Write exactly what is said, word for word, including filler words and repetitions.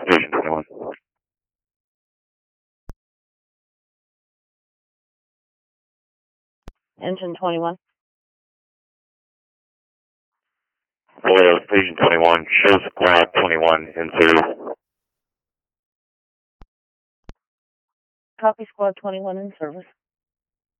Station twenty-one. Engine twenty-one. Vallejo Station twenty-one, show squad twenty-one in service. Copy squad twenty-one in service.